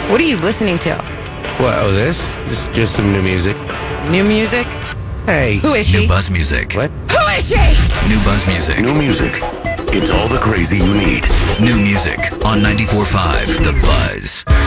What are you listening to? What? Oh, this? This is just some new music. New music? Hey. Who is she? New Buzz Music. What? Who is she? New Buzz Music. New music. It's all the crazy you need. New music on 94.5 The Buzz.